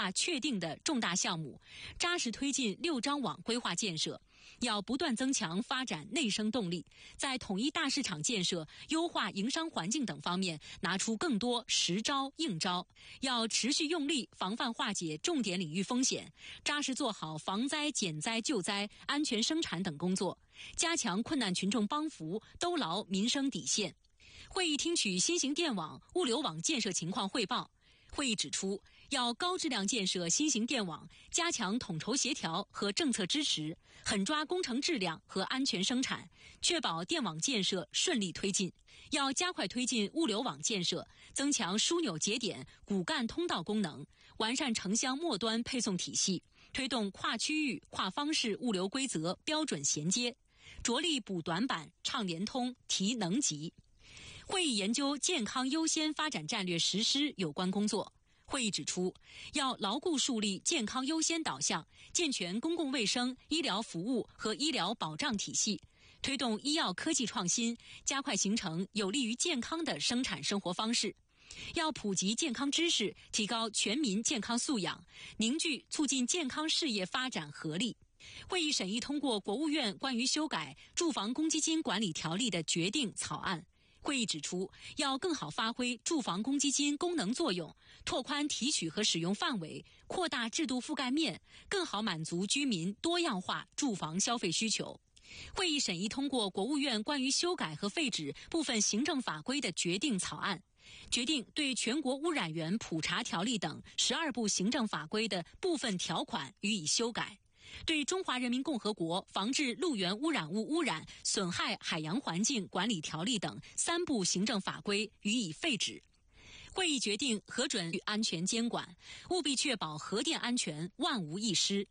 划确定的重大项目，扎实推进6张网规划建设，要不断增强发展内生动力，在统一大市场建设、优化营商环境等方面拿出更多实招硬招，要持续用力防范化解重点领域风险，扎实做好防灾减灾救灾、安全生产等工作，加强困难群众帮扶，兜牢民生底线。会议听取新型电网、物流网建设情况汇报。会议指出，要高质量建设新型电网，加强统筹协调和政策支持，狠抓工程质量和安全生产，确保电网建设顺利推进。要加快推进物流网建设，增强枢纽节点、骨干通道功能，完善城乡末端配送体系，推动跨区域、跨方式物流规则标准衔接，着力补短板、畅联通、提能级。会议研究健康优先发展战略实施有关工作。会议指出，要牢固树立健康优先导向，健全公共卫生、医疗服务和医疗保障体系，推动医药科技创新，加快形成有利于健康的生产生活方式。要普及健康知识，提高全民健康素养，凝聚促进健康事业发展合力。会议审议通过国务院关于修改住房公积金管理条例的决定草案。会议指出，要更好发挥住房公积金功能作用，拓宽提取和使用范围，扩大制度覆盖面，更好满足居民多样化住房消费需求。会议审议通过国务院关于修改和废止部分行政法规的决定草案，决定对全国污染源普查条例等12部行政法规的部分条款予以修改，对中华人民共和国防治陆源污染物污染损害海洋环境管理条例等3部行政法规予以废止。会议决定核准与安全监管，务必确保核电安全万无一失。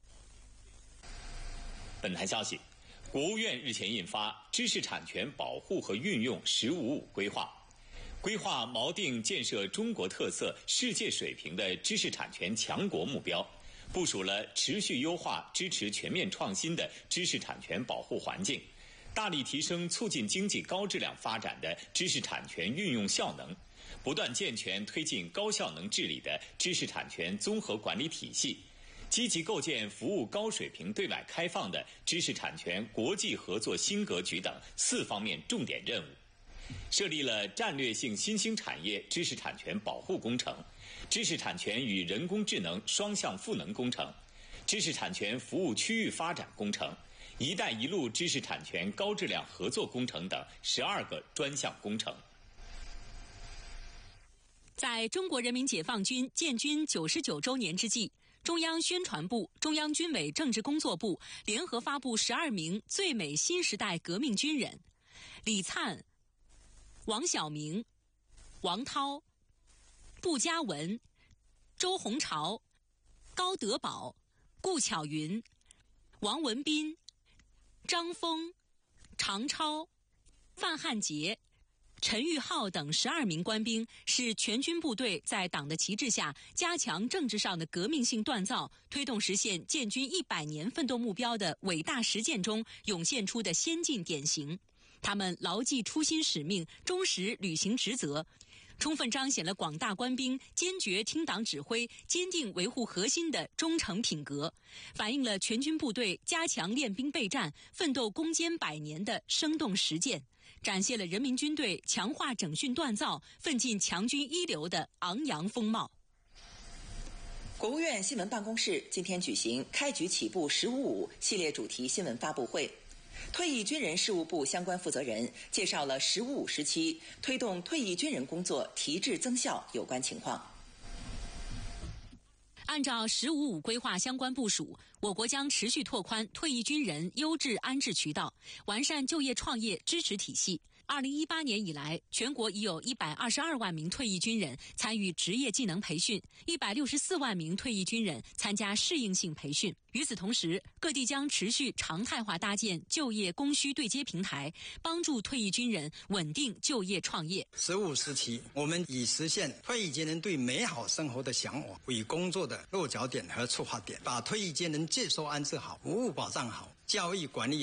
本台消息，国务院日前印发《知识产权保护和运用“十五五”规划》，规划锚定建设中国特色、世界水平的知识产权强国目标，部署了持续优化支持全面创新的知识产权保护环境，大力提升促进经济高质量发展的知识产权运用效能，不断健全推进高效能治理的知识产权综合管理体系，积极构建服务高水平对外开放的知识产权国际合作新格局等4方面重点任务，设立了战略性新兴产业知识产权保护工程、知识产权与人工智能双向赋能工程、知识产权服务区域发展工程、一带一路知识产权高质量合作工程等12个专项工程。 在中国人民解放军建军99周年之际，中央宣传部、中央军委政治工作部联合发布12名最美新时代革命军人：李灿、王晓明、王涛、步佳文、周鸿潮、高德宝、顾巧云、王文斌、张峰、常超、范汉杰、陈玉浩等12名官兵，是全军部队在党的旗帜下加强政治上的革命性锻造，推动实现建军100年奋斗目标的伟大实践中涌现出的先进典型。他们牢记初心使命，忠实履行职责，充分彰显了广大官兵坚决听党指挥、坚定维护核心的忠诚品格，反映了全军部队加强练兵备战、奋斗攻坚100年的生动实践，展现了人民军队强化整训锻造、奋进强军一流的昂扬风貌。 国务院新闻办公室今天举行开局起步“15·5”系列主题新闻发布会，退役军人事务部相关负责人介绍了“15·5”时期推动退役军人工作提质增效有关情况。 按照“15·5”规划相关部署，我国将持续拓宽退役军人优质安置渠道，完善就业创业支持体系。2018年以来，全国已有122万名退役军人参与职业技能培训，164万名退役军人参加适应性培训。与此同时，各地将持续常态化搭建就业供需对接平台，帮助退役军人稳定就业创业。 15时期，我们以实现退役军人对美好生活的向往为工作的落脚点和出发点，把退役军人接收安置好，服务保障好，教育管理